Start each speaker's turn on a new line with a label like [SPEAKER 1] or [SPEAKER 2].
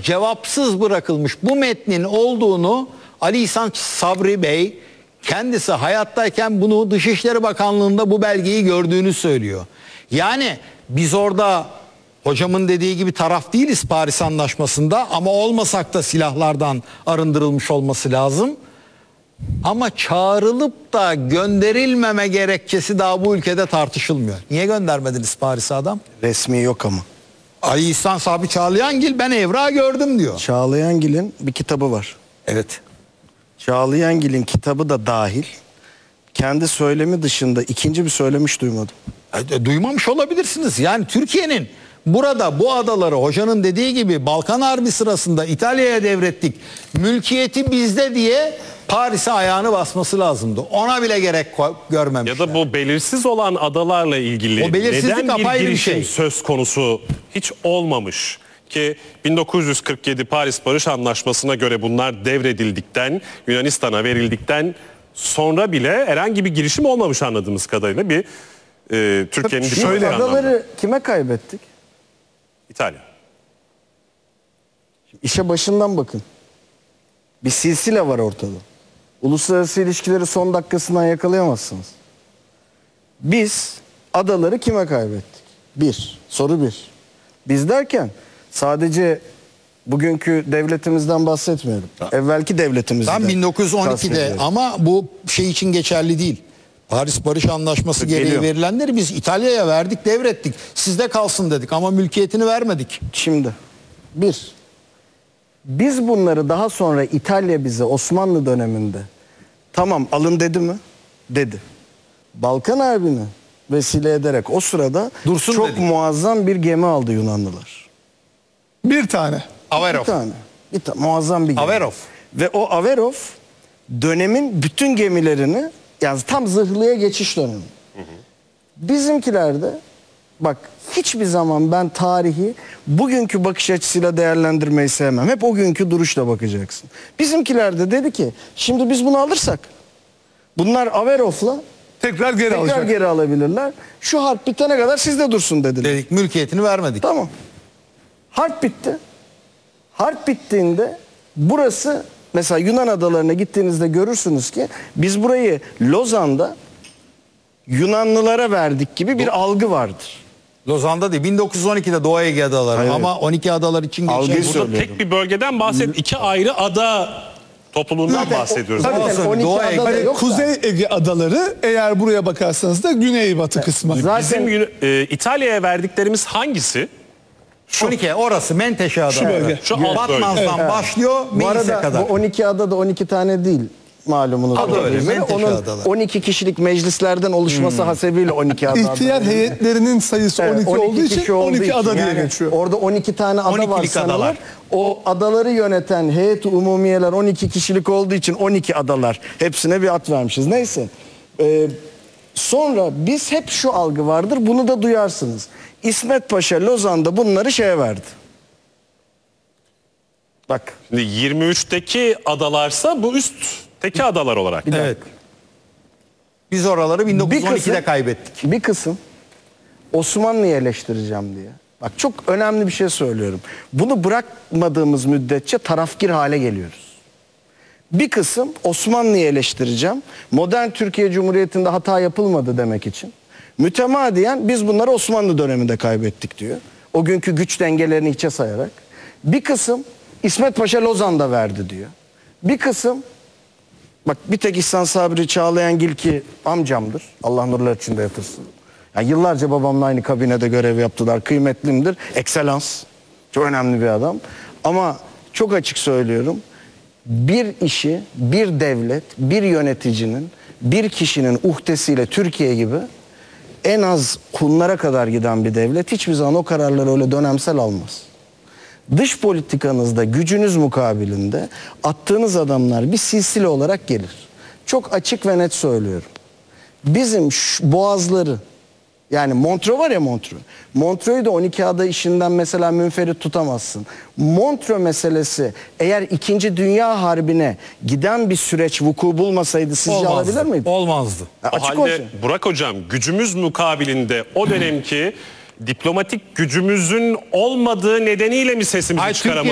[SPEAKER 1] cevapsız bırakılmış bu metnin olduğunu Ali İhsan Sabri Bey kendisi hayattayken bunu Dışişleri Bakanlığı'nda bu belgeyi gördüğünü söylüyor. Yani biz orada hocamın dediği gibi taraf değiliz Paris Anlaşması'nda ama olmasak da silahlardan arındırılmış olması lazım. Ama çağrılıp da gönderilmeme gerekçesi daha bu ülkede tartışılmıyor. Niye göndermediniz Paris'e adam?
[SPEAKER 2] Resmi yok ama.
[SPEAKER 1] Ali İhsan Sabri Çağlayangil ben evrağı gördüm diyor.
[SPEAKER 2] Çağlayangil'in bir kitabı var.
[SPEAKER 1] Evet.
[SPEAKER 2] Çağlayangil'in kitabı da dahil kendi söylemi dışında ikinci bir söylemiş duymadım.
[SPEAKER 1] Duymamış olabilirsiniz. Yani Türkiye'nin burada bu adaları hocanın dediği gibi Balkan Harbi sırasında İtalya'ya devrettik. Mülkiyeti bizde diye Paris'e ayağını basması lazımdı. Ona bile gerek görmemişler.
[SPEAKER 3] Ya da bu belirsiz olan adalarla ilgili
[SPEAKER 1] O belirsizlik
[SPEAKER 3] neden bir
[SPEAKER 1] apayrı bir
[SPEAKER 3] girişim
[SPEAKER 1] şey.
[SPEAKER 3] söz konusu hiç olmamış? Ki 1947 Paris Barış Anlaşması'na göre bunlar devredildikten, Yunanistan'a verildikten sonra bile herhangi bir girişim olmamış anladığımız kadarıyla bir Türkiye'nin diplomatik anlamda.
[SPEAKER 2] Adaları kime kaybettik?
[SPEAKER 3] İtalya.
[SPEAKER 2] İşe başından bakın. Bir silsile var ortada. Uluslararası ilişkileri son dakikasından yakalayamazsınız. Biz adaları kime kaybettik? Soru bir. Biz derken sadece bugünkü devletimizden bahsetmiyorum. Evvelki devletimizden.
[SPEAKER 1] Ben 1912'de ama bu şey için geçerli değil. Paris Barış Anlaşması gereği
[SPEAKER 2] Geliyor.
[SPEAKER 1] verilenleri biz İtalya'ya verdik, devrettik. Sizde kalsın dedik ama mülkiyetini vermedik.
[SPEAKER 2] Şimdi biz bunları daha sonra İtalya bize Osmanlı döneminde tamam alın dedi mi? Dedi. Balkan Harbi'ni vesile ederek o sırada
[SPEAKER 1] Dursun
[SPEAKER 2] çok
[SPEAKER 1] dedik.
[SPEAKER 2] muazzam bir gemi aldı Yunanlılar.
[SPEAKER 4] Bir tane.
[SPEAKER 1] Averov.
[SPEAKER 2] Bir tane muazzam bir gemi.
[SPEAKER 1] Averov.
[SPEAKER 2] Ve o Averov dönemin bütün gemilerini yani tam zırhlıya geçiş dönemi. Bizimkilerde bak hiçbir zaman ben tarihi bugünkü bakış açısıyla değerlendirmeyi sevmem. Hep o günkü duruşla bakacaksın. Bizimkiler de dedi ki şimdi biz bunu alırsak bunlar Averov'la
[SPEAKER 4] Tekrar geri alacak.
[SPEAKER 2] geri alabilirler. Şu harp bitene kadar sizde dursun dediler.
[SPEAKER 1] Dedik mülkiyetini vermedik.
[SPEAKER 2] Tamam. Harp bitti. Harp bittiğinde burası mesela Yunan adalarına gittiğinizde görürsünüz ki biz burayı Lozan'da Yunanlılara verdik gibi bir algı vardır.
[SPEAKER 1] Lozan'da değil 1912'de Doğu Ege Adaları
[SPEAKER 2] Hayır.
[SPEAKER 1] ama 12 adalar için
[SPEAKER 2] Algıyı
[SPEAKER 1] geçerli.
[SPEAKER 2] söylüyorum.
[SPEAKER 3] Tek bir bölgeden iki ayrı ada topluluğundan bahsediyoruz.
[SPEAKER 2] Tabii,
[SPEAKER 1] Olsun,
[SPEAKER 2] 12
[SPEAKER 1] Doğu
[SPEAKER 2] ada
[SPEAKER 1] Ege-
[SPEAKER 2] da
[SPEAKER 4] Hani
[SPEAKER 2] yok da.
[SPEAKER 4] Kuzey Ege adaları eğer buraya bakarsanız da güneybatı kısmı.
[SPEAKER 2] Zaten
[SPEAKER 3] Bizim İtalya'ya verdiklerimiz hangisi?
[SPEAKER 1] 12 orası Menteşe Adaları.
[SPEAKER 4] Şu bölge.
[SPEAKER 3] Şu alt bölge.
[SPEAKER 1] Batman'dan başlıyor
[SPEAKER 2] bu
[SPEAKER 1] Meis'e
[SPEAKER 2] arada
[SPEAKER 1] kadar.
[SPEAKER 2] bu 12 ada da 12 tane değil malumunuz.
[SPEAKER 1] Adı
[SPEAKER 2] olduğu
[SPEAKER 1] öyle,
[SPEAKER 2] üzere.
[SPEAKER 1] Menteşe
[SPEAKER 2] Onun
[SPEAKER 1] adaları.
[SPEAKER 2] 12 kişilik meclislerden oluşması hasebiyle 12 ada.
[SPEAKER 4] İhtiyar heyetlerinin sayısı 12 olduğu için
[SPEAKER 2] kişi olduğu
[SPEAKER 4] 12 ada diye
[SPEAKER 2] yani
[SPEAKER 4] geçiyor.
[SPEAKER 2] Orada 12 tane ada
[SPEAKER 1] 12'lik
[SPEAKER 2] var sanılır.
[SPEAKER 1] adalar.
[SPEAKER 2] O adaları yöneten heyet-i umumiyeler 12 kişilik olduğu için 12 adalar. Hepsine bir ad vermişiz. Neyse. Sonra biz hep şu algı vardır. Bunu da duyarsınız. İsmet Paşa Lozan'da bunları şeye verdi. Bak.
[SPEAKER 3] Şimdi 23'teki adalarsa bu üstteki adalar olarak.
[SPEAKER 1] Evet. Biz oraları 1912'de kaybettik.
[SPEAKER 2] Bir kısım Osmanlı'yı eleştireceğim diye. Bak çok önemli bir şey söylüyorum. Bunu bırakmadığımız müddetçe tarafgir hale geliyoruz. Bir kısım Osmanlı'yı eleştireceğim. Modern Türkiye Cumhuriyeti'nde hata yapılmadı demek için. Mütemadiyen biz bunları Osmanlı döneminde kaybettik diyor. O günkü güç dengelerini hiçe sayarak. Bir kısım İsmet Paşa Lozan'da verdi diyor. Bir kısım bak bir tek İhsan Sabri Çağlayangil ki amcamdır. Allah nurlar içinde yatırsın. Yani yıllarca babamla aynı kabinede görev yaptılar. Kıymetlimdir. Ekselans. Çok önemli bir adam. Ama çok açık söylüyorum. Bir işi, bir devlet, bir yöneticinin, bir kişinin uhdesiyle Türkiye gibi en az Hunlara kadar giden bir devlet hiçbir zaman o kararları öyle dönemsel almaz. Dış politikanızda gücünüz mukabilinde attığınız adamlar bir silsile olarak gelir. Çok açık ve net söylüyorum. Bizim boğazları yani Montreux var ya Montreux. Montreux'u da 12 ada işinden mesela münferit tutamazsın. Montreux meselesi eğer 2. Dünya Harbi'ne giden bir süreç vuku bulmasaydı sizce alabilir miydi?
[SPEAKER 1] Olmazdı.
[SPEAKER 3] O
[SPEAKER 2] Açık
[SPEAKER 3] halde
[SPEAKER 2] olsun.
[SPEAKER 3] Burak Hocam gücümüz mukabilinde o dönemki diplomatik gücümüzün olmadığı nedeniyle mi sesimizi
[SPEAKER 1] Hayır,
[SPEAKER 3] çıkaramadık?